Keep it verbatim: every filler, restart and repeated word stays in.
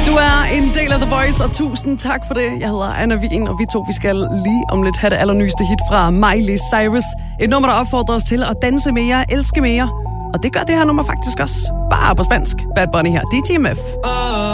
Du er en del af The Voice, og tusind tak for det. Jeg hedder Anna Wien, og vi to vi skal lige om lidt have det allernyeste hit fra Miley Cyrus. Et nummer, der opfordrer os til at danse mere, elske mere. Og det gør det her nummer faktisk også. Bare på spansk. Bad Bunny her. D T M F.